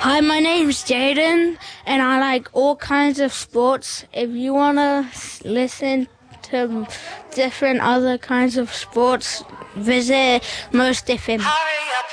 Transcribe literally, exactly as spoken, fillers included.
Hi, my name's Jaden, and I like all kinds of sports. If you want to listen to different other kinds of sports, visit Most F M.